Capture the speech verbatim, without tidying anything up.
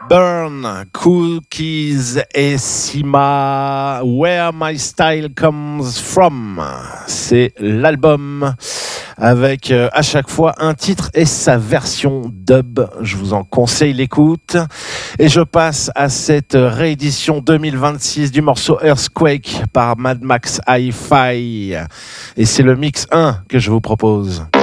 Burn, Cookies et Sima, Where My Style Comes From. C'est l'album avec euh, à chaque fois un titre et sa version dub. Je vous en conseille l'écoute. Et je passe à cette réédition deux mille vingt-six du morceau Earthquake par Mad Max Hi-Fi. Et c'est le mix un que je vous propose.